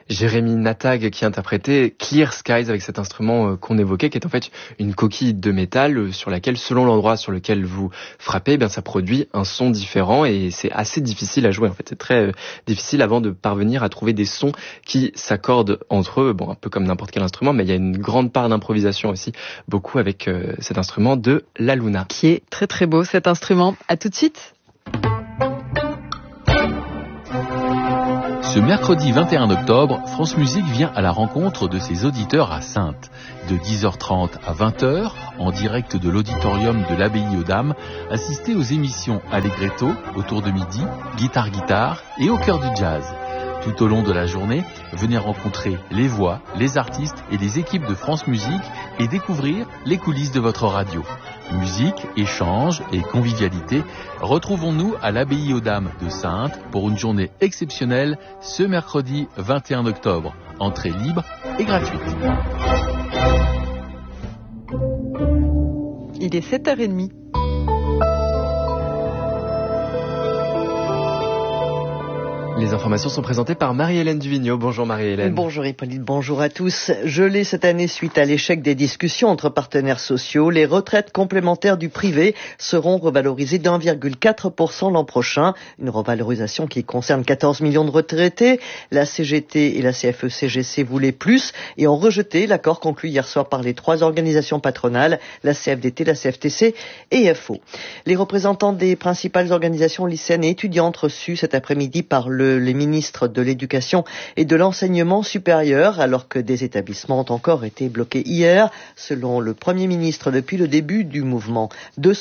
Jérémy Natag qui interprétait Clear Skies avec cet instrument qu'on évoquait, qui est en fait une coquille de métal sur laquelle, selon l'endroit sur lequel vous frappez, ça produit un son différent et c'est assez difficile à jouer. En fait, c'est très difficile avant de parvenir à trouver des sons qui s'accordent entre eux. Un peu comme n'importe quel instrument, mais il y a une grande part d'improvisation aussi, beaucoup avec cet instrument de la Luna. Qui est très très beau cet instrument. À tout de suite. Ce mercredi 21 octobre, France Musique vient à la rencontre de ses auditeurs à Saintes. De 10h30 à 20h, en direct de l'auditorium de l'Abbaye aux Dames, assistez aux émissions Allegretto, autour de midi, Guitare et au cœur du jazz. Tout au long de la journée, venez rencontrer les voix, les artistes et les équipes de France Musique et découvrir les coulisses de votre radio. Musique, échange et convivialité, retrouvons-nous à l'Abbaye aux Dames de Saintes pour une journée exceptionnelle ce mercredi 21 octobre. Entrée libre et gratuite. Il est 7h30. Les informations sont présentées par Marie-Hélène Duvigneau. Bonjour Marie-Hélène. Bonjour Hippolyte, bonjour à tous. Gelées cette année suite à l'échec des discussions entre partenaires sociaux, les retraites complémentaires du privé seront revalorisées d'1,4% l'an prochain. Une revalorisation qui concerne 14 millions de retraités. La CGT et la CFE-CGC voulaient plus et ont rejeté l'accord conclu hier soir par les trois organisations patronales, la CFDT, la CFTC et FO. Les représentants des principales organisations lycéennes et étudiantes reçus cet après-midi par les ministres de l'Éducation et de l'Enseignement supérieur, alors que des établissements ont encore été bloqués hier. Selon le Premier ministre, depuis le début du mouvement,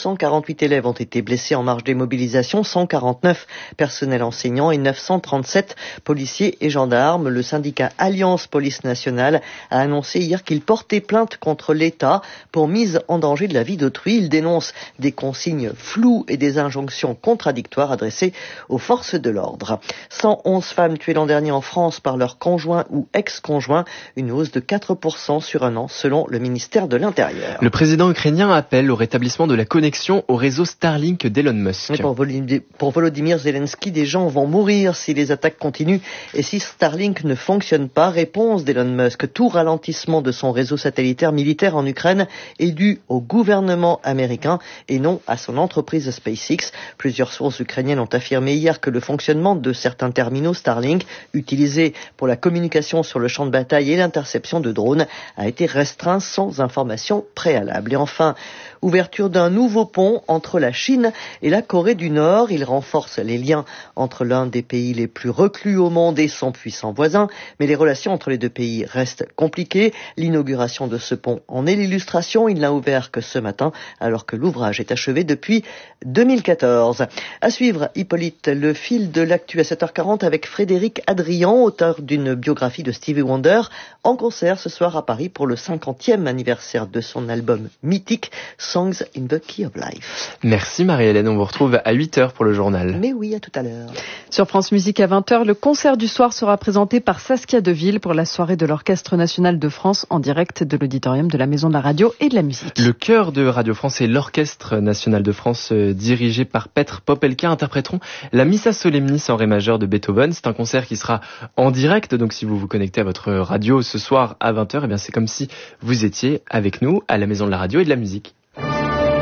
248 élèves ont été blessés en marge des mobilisations, 149 personnels enseignants et 937 policiers et gendarmes. Le syndicat Alliance Police Nationale a annoncé hier qu'il portait plainte contre l'État pour mise en danger de la vie d'autrui. Il dénonce des consignes floues et des injonctions contradictoires adressées aux forces de l'ordre. 111 femmes tuées l'an dernier en France par leur conjoint ou ex-conjoint, une hausse de 4% sur un an selon le ministère de l'Intérieur. Le président ukrainien appelle au rétablissement de la connexion au réseau Starlink d'Elon Musk. Pour Volodymyr Zelensky, des gens vont mourir si les attaques continuent et si Starlink ne fonctionne pas. Réponse d'Elon Musk, tout ralentissement de son réseau satellitaire militaire en Ukraine est dû au gouvernement américain et non à son entreprise SpaceX. Plusieurs sources ukrainiennes ont affirmé hier que le fonctionnement de certains terminaux Starlink utilisés pour la communication sur le champ de bataille et l'interception de drones a été restreint sans information préalable. Et enfin, ouverture d'un nouveau pont entre la Chine et la Corée du Nord. Il renforce les liens entre l'un des pays les plus reclus au monde et son puissant voisin, mais les relations entre les deux pays restent compliquées. L'inauguration de ce pont en est l'illustration. Il n'a ouvert que ce matin, alors que l'ouvrage est achevé depuis 2014. À suivre, Hippolyte, le fil de l'actu à 7h40 avec Frédéric Adrian, auteur d'une biographie de Stevie Wonder, en concert ce soir à Paris pour le 50e anniversaire de son album mythique Songs in the Key of Life. Merci Marie-Hélène, on vous retrouve à 8h pour le journal. Mais oui, à tout à l'heure. Sur France Musique à 20h, le concert du soir sera présenté par Saskia Deville pour la soirée de l'Orchestre National de France en direct de l'auditorium de la Maison de la Radio et de la Musique. Le chœur de Radio France et l'Orchestre National de France dirigé par Petr Popelka interpréteront la Missa Solemnis en ré majeur de Beethoven. C'est un concert qui sera en direct, donc si vous vous connectez à votre radio ce soir à 20h, c'est comme si vous étiez avec nous à la Maison de la Radio et de la Musique.